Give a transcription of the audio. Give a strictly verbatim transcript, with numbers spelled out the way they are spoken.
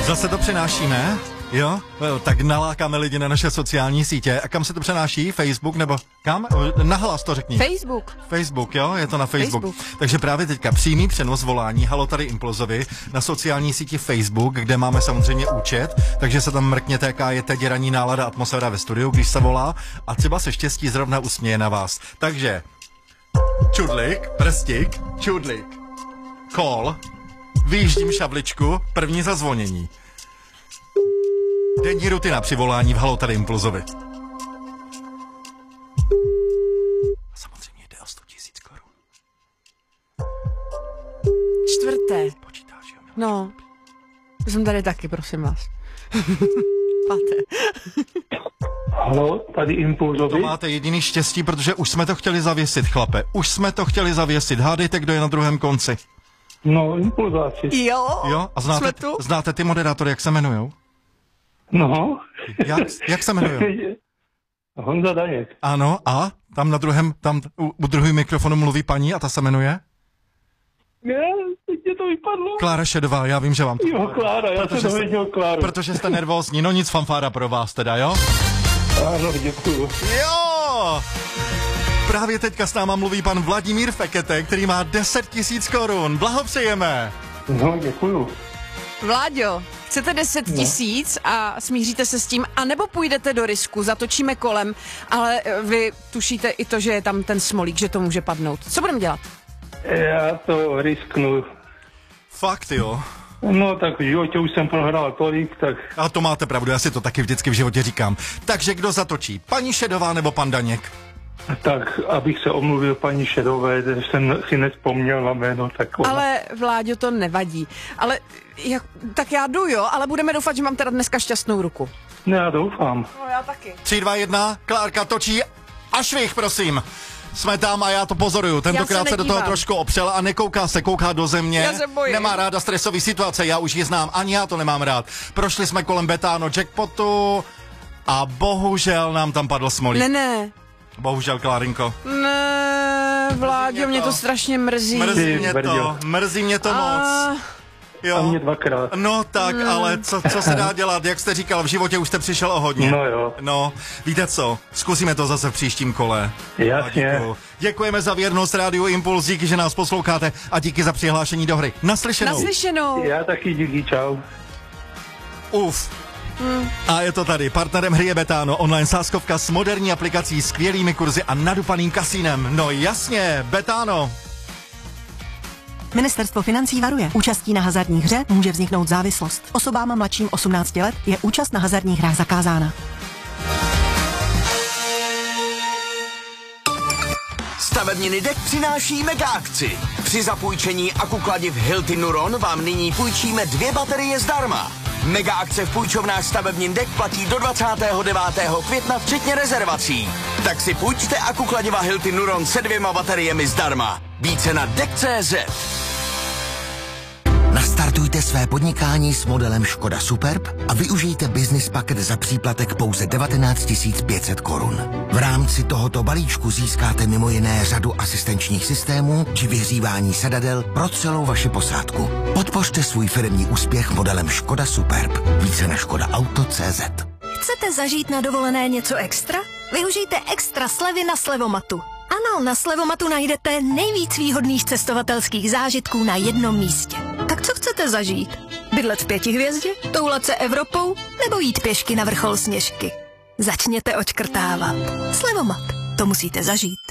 Zase to přenášíme, jo? Tak nalákáme lidi na naše sociální sítě. A kam se to přenáší? Facebook nebo kam? Nahlas to řekni. Facebook. Facebook, jo? Je to na Facebook. Facebook. Takže právě teďka přímý přenos volání Halo tady Impulzovi na sociální síti Facebook, kde máme samozřejmě účet, takže se tam mrkněte, jaká je teď ranní nálada, atmosféra ve studiu, když se volá a třeba se štěstí zrovna usměje na vás. Takže čudlik, prstík, čudlik, call, vyjíždím šabličku, první zazvonění. Denní rutina při volání v Halo tady Impulzovi. A samozřejmě jde o sto tisíc korun. Čtvrté. Počítáš, jo? No. Jsem tady taky, prosím vás. Páté. Halo, tady Impulzovi. To máte jediný štěstí, protože už jsme to chtěli zavěsit, chlape. Už jsme to chtěli zavěsit. Hádejte, kdo je na druhém konci. No, Impulzáci. Jo, Jo? A znáte, jsme tu? znáte ty moderátory, jak se jmenujou? No. Jak, jak se jmenujou? Honza Daněk. Ano, a tam na druhém, tam u, u druhého mikrofonu mluví paní a ta se jmenuje? Ne, teď mě to vypadlo. Klára Šedová, já vím, že vám to... Jo, Klára, já jsem dověděl Kláru. Protože jste nervózní, no nic, fanfára pro vás teda, jo? Ano, děkuju. Jo! Právě teďka s náma mluví pan Vladimír Fekete, který má deset tisíc korun. Blahopřejeme! No, děkuju. Vláďo, chcete deset tisíc a smíříte se s tím, anebo půjdete do risku, zatočíme kolem, ale vy tušíte i to, že je tam ten smolík, že to může padnout. Co budeme dělat? Já to risknu. Fakt, jo? No, tak v životě už jsem prohrál tolik, tak... A to máte pravdu, já si to taky vždycky v životě říkám. Takže kdo zatočí? Paní Šedová nebo pan Daněk? Tak, abych se omluvil paní Šedové, že jsem si nevzpomněl na jméno, tak ona... Ale Vláďo, to nevadí. Ale jak, tak já jdu, jo, ale budeme doufat, že mám teda dneska šťastnou ruku. No, já doufám. No, já taky. tři, dva, jedna, Klárka točí a švih, prosím. Jsme tam a já to pozoruju. Tentokrát se, se do toho trošku opřela a nekouká se, kouká do země. Já se bojím. Nemá ráda stresové situace, já už ji znám, ani já to nemám rád. Prošli jsme kolem Betano jackpotu a bohužel nám tam padl smolík. Ne, ne. Bohužel, Klárinko. Ne, Vláďo, mě to strašně mrzí. Mrzí mě to, mrzí mě to moc. Jo. A mě dvakrát. No tak, mm. ale co, co se dá dělat? Jak jste říkal, v životě už jste přišel o hodně. No jo. No, víte co, zkusíme to zase v příštím kole. Jasně. Děkujeme za věrnost Rádiu Impuls, díky, že nás posloucháte a díky za přihlášení do hry. Naslyšenou. Naslyšenou. Já taky díky, čau. Uf. Hmm. A je to tady. Partnerem hry je Betano, online sázkovka s moderní aplikací, skvělými kurzy a nadupaným kasínem. No jasně, Betano. Ministerstvo financí varuje. Účastí na hazardní hře může vzniknout závislost. Osobám mladším osmnácti let je účast na hazardních hrách zakázána. Stavebniny D E K přináší mega akci. Při zapůjčení akukladiv Hilti Nuron vám nyní půjčíme dvě baterie zdarma. Mega akce v půjčovnách stavebnin D E K platí do dvacátého devátého května včetně rezervací. Tak si půjčte akukladiva Hilti Nuron se dvěma bateriemi zdarma. Více na D E K tečka cé zet. Nastartujte své podnikání s modelem Škoda Superb a využijte business paket za příplatek pouze devatenáct tisíc pět set korun. V rámci tohoto balíčku získáte mimo jiné řadu asistenčních systémů či vyhřívání sedadel pro celou vaši posádku. Podpořte svůj firemní úspěch modelem Škoda Superb. Více na škoda auto tečka cé zet. Chcete zažít na dovolené něco extra? Využijte extra slevy na Slevomatu. Ano, na Slevomatu najdete nejvíc výhodných cestovatelských zážitků na jednom místě. Tak co chcete zažít? Bydlet v pětihvězdě? Toulat se Evropou? Nebo jít pěšky na vrchol Sněžky? Začněte odškrtávat. Slevomat. To musíte zažít.